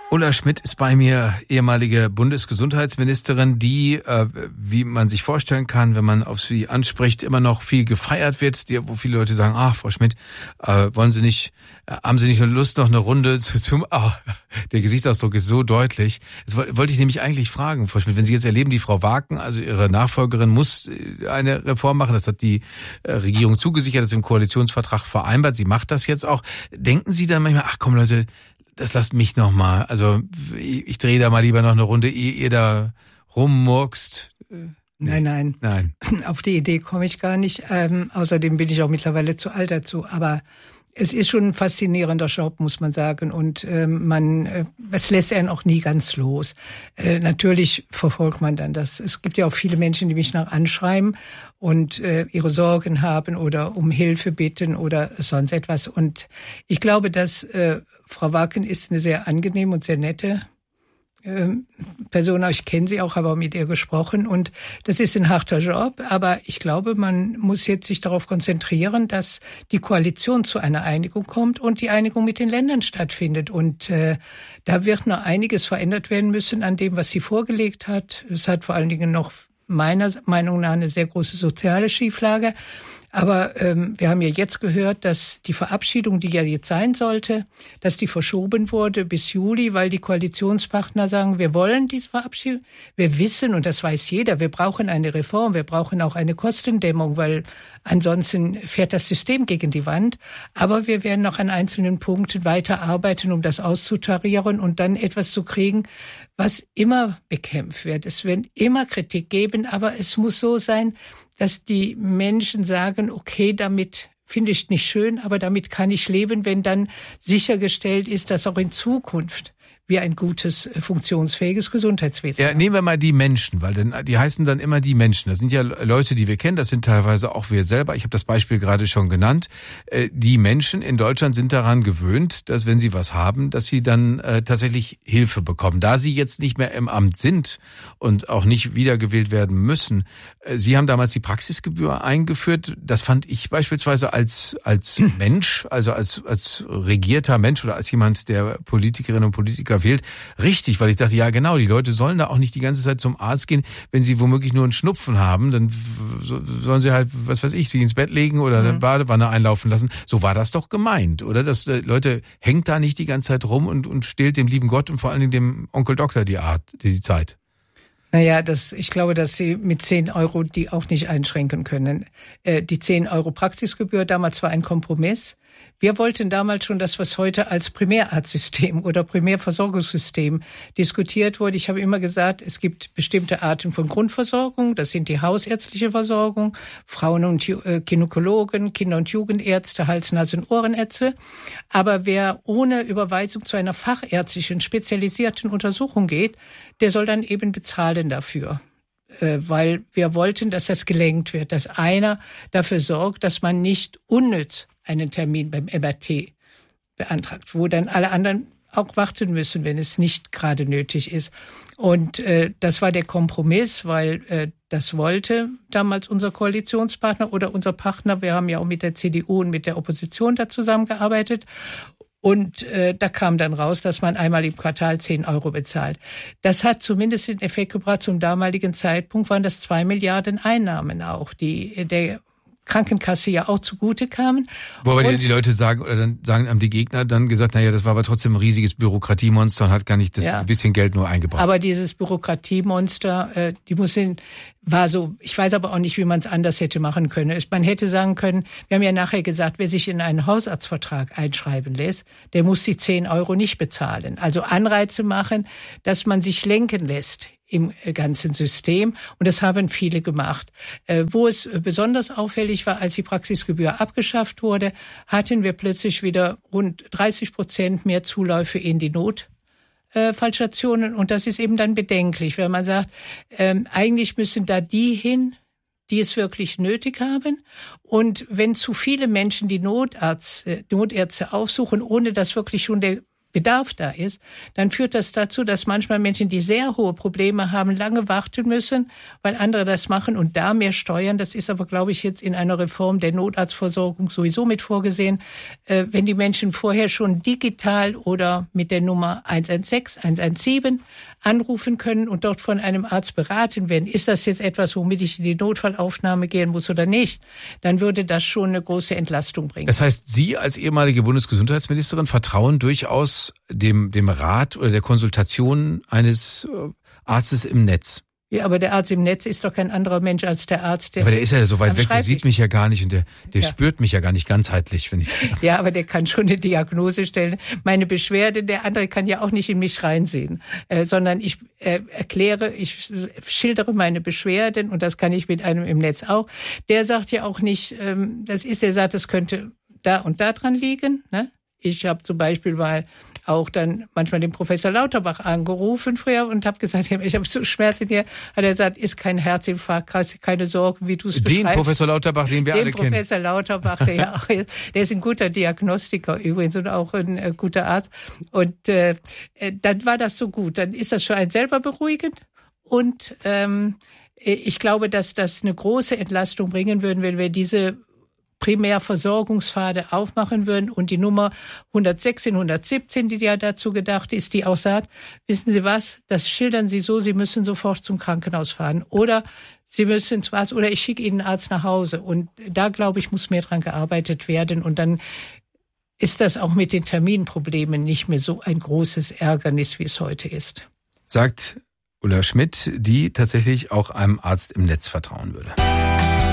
Ulla Schmidt ist bei mir, ehemalige Bundesgesundheitsministerin, die, wie man sich vorstellen kann, wenn man auf sie anspricht, immer noch viel gefeiert wird, wo viele Leute sagen, ach, Frau Schmidt, haben Sie nicht Lust, noch eine Runde der Gesichtsausdruck ist so deutlich. Jetzt wollte ich nämlich eigentlich fragen, Frau Schmidt, wenn Sie jetzt erleben, die Frau Waken, also Ihre Nachfolgerin, muss eine Reform machen, das hat die Regierung zugesichert, das ist im Koalitionsvertrag vereinbart, sie macht das jetzt auch. Denken Sie dann manchmal, ach komm Leute, das lasst mich noch mal. Also ich drehe da mal lieber noch eine Runde, ehe ihr da rummurkst. Nein. Auf die Idee komme ich gar nicht. Außerdem bin ich auch mittlerweile zu alt dazu. Aber es ist schon ein faszinierender Job, muss man sagen. Und es lässt einen auch nie ganz los. Natürlich verfolgt man dann das. Es gibt ja auch viele Menschen, die mich anschreiben und ihre Sorgen haben oder um Hilfe bitten oder sonst etwas. Und ich glaube, dass Frau Waken ist eine sehr angenehme und sehr nette Person. Ich kenne sie auch, habe auch mit ihr gesprochen. Und das ist ein harter Job. Aber ich glaube, man muss jetzt sich darauf konzentrieren, dass die Koalition zu einer Einigung kommt und die Einigung mit den Ländern stattfindet. Und da wird noch einiges verändert werden müssen an dem, was sie vorgelegt hat. Es hat vor allen Dingen noch meiner Meinung nach eine sehr große soziale Schieflage. Aber wir haben ja jetzt gehört, dass die Verabschiedung, die ja jetzt sein sollte, dass die verschoben wurde bis Juli, weil die Koalitionspartner sagen, wir wollen diese Verabschiedung. Wir wissen, und das weiß jeder, wir brauchen eine Reform, wir brauchen auch eine Kostendämmung, weil ansonsten fährt das System gegen die Wand. Aber wir werden noch an einzelnen Punkten weiter arbeiten, um das auszutarieren und dann etwas zu kriegen, was immer bekämpft wird. Es wird immer Kritik geben, aber es muss so sein, dass die Menschen sagen, okay, damit finde ich nicht schön, aber damit kann ich leben, wenn dann sichergestellt ist, dass auch in Zukunft wir ein gutes, funktionsfähiges Gesundheitswesen haben. Ja, nehmen wir mal die Menschen, weil die heißen dann immer die Menschen. Das sind ja Leute, die wir kennen, das sind teilweise auch wir selber. Ich habe das Beispiel gerade schon genannt. Die Menschen in Deutschland sind daran gewöhnt, dass wenn sie was haben, dass sie dann tatsächlich Hilfe bekommen. Da sie jetzt nicht mehr im Amt sind und auch nicht wiedergewählt werden müssen. Sie haben damals die Praxisgebühr eingeführt. Das fand ich beispielsweise als Mensch, also als regierter Mensch oder als jemand, der Politikerinnen und Politiker wählt, richtig, weil ich dachte, ja genau, die Leute sollen da auch nicht die ganze Zeit zum Arzt gehen, wenn sie womöglich nur einen Schnupfen haben, dann sollen sie halt, was weiß ich, sich ins Bett legen oder eine Badewanne einlaufen lassen. So war das doch gemeint, oder? Dass Leute hängt da nicht die ganze Zeit rum und stehlt dem lieben Gott und vor allen Dingen dem Onkel Doktor die Zeit. Naja, ich glaube, dass Sie mit 10 Euro die auch nicht einschränken können. Die 10 Euro Praxisgebühr damals war ein Kompromiss. Wir wollten damals schon das, was heute als Primärarztsystem oder Primärversorgungssystem diskutiert wurde. Ich habe immer gesagt, es gibt bestimmte Arten von Grundversorgung. Das sind die hausärztliche Versorgung, Frauen- und Gynäkologen, Kinder- und Jugendärzte, Hals-, Nasen- und Ohrenärzte. Aber wer ohne Überweisung zu einer fachärztlichen, spezialisierten Untersuchung geht, der soll dann eben bezahlen dafür. Weil wir wollten, dass das gelenkt wird, dass einer dafür sorgt, dass man nicht unnütz einen Termin beim MRT beantragt, wo dann alle anderen auch warten müssen, wenn es nicht gerade nötig ist. Und das war der Kompromiss, weil das wollte damals unser Koalitionspartner oder unser Partner. Wir haben ja auch mit der CDU und mit der Opposition da zusammengearbeitet. Und da kam dann raus, dass man einmal im Quartal 10 Euro bezahlt. Das hat zumindest den Effekt gebracht. Zum damaligen Zeitpunkt waren das 2 Milliarden Einnahmen auch, die der Krankenkasse ja auch zugute kamen. Wobei die Leute sagen, oder dann haben die Gegner dann gesagt, naja, das war aber trotzdem ein riesiges Bürokratiemonster und hat gar nicht das bisschen Geld nur eingebracht. Aber dieses Bürokratiemonster, war so, ich weiß aber auch nicht, wie man es anders hätte machen können. Man hätte sagen können, wir haben ja nachher gesagt, wer sich in einen Hausarztvertrag einschreiben lässt, der muss die 10 Euro nicht bezahlen. Also Anreize machen, dass man sich lenken lässt im ganzen System. Und das haben viele gemacht. Wo es besonders auffällig war, als die Praxisgebühr abgeschafft wurde, hatten wir plötzlich wieder rund 30% mehr Zuläufe in die Notfallstationen. Und das ist eben dann bedenklich, weil man sagt, eigentlich müssen da die hin, die es wirklich nötig haben. Und wenn zu viele Menschen die Notärzte aufsuchen, ohne dass wirklich schon der Bedarf da ist, dann führt das dazu, dass manchmal Menschen, die sehr hohe Probleme haben, lange warten müssen, weil andere das machen und da mehr steuern. Das ist aber, glaube ich, jetzt in einer Reform der Notarztversorgung sowieso mit vorgesehen. Wenn die Menschen vorher schon digital oder mit der Nummer 116, 117 anrufen können und dort von einem Arzt beraten werden, ist das jetzt etwas, womit ich in die Notfallaufnahme gehen muss oder nicht, dann würde das schon eine große Entlastung bringen. Das heißt, Sie als ehemalige Bundesgesundheitsministerin vertrauen durchaus dem Rat oder der Konsultation eines Arztes im Netz. Ja, aber der Arzt im Netz ist doch kein anderer Mensch als der Arzt, der... Aber der ist ja so weit weg, der sieht mich ja gar nicht und der spürt mich ja gar nicht ganzheitlich, wenn ich sage. Ja, aber der kann schon eine Diagnose stellen. Meine Beschwerde, der andere kann ja auch nicht in mich reinsehen, sondern ich ich schildere meine Beschwerden und das kann ich mit einem im Netz auch. Der sagt ja auch nicht, der sagt, das könnte da und da dran liegen, ne? Ich habe zum Beispiel mal auch dann manchmal den Professor Lauterbach angerufen früher und habe gesagt, ich habe so Schmerzen hier. Hat er gesagt, ist kein Herzinfarkt, keine Sorgen, wie du es beschreibst. Den Professor Lauterbach, den wir alle kennen. Den Professor Lauterbach, der auch, der ist ein guter Diagnostiker übrigens und auch ein guter Arzt. Und dann war das so gut. Dann ist das für einen selber beruhigend und ich glaube, dass das eine große Entlastung bringen würden, wenn wir diese Primärversorgungspfade aufmachen würden und die Nummer 116, 117, die ja dazu gedacht ist, die auch sagt, wissen Sie was, das schildern Sie so, Sie müssen sofort zum Krankenhaus fahren oder Sie müssen was oder ich schicke Ihnen einen Arzt nach Hause. Und da, glaube ich, muss mehr dran gearbeitet werden und dann ist das auch mit den Terminproblemen nicht mehr so ein großes Ärgernis, wie es heute ist. Sagt Ulla Schmidt, die tatsächlich auch einem Arzt im Netz vertrauen würde.